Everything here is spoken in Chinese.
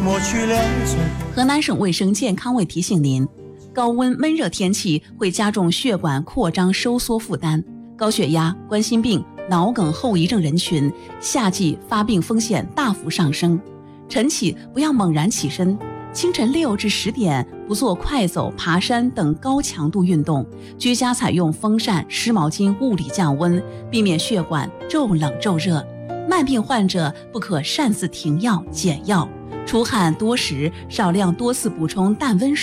抹去两嘴。 河南省卫生健康委提醒您，高温闷热天气会加重血管扩张收缩负担，高血压、冠心病、脑梗后遗症人群夏季发病风险大幅上升。晨起不要猛然起身，清晨6至10点不做快走、爬山等高强度运动，居家采用风扇、湿毛巾物理降温，避免血管骤冷骤热。慢病患者不可擅自停药减药，出汗多食，少量多次补充淡温水。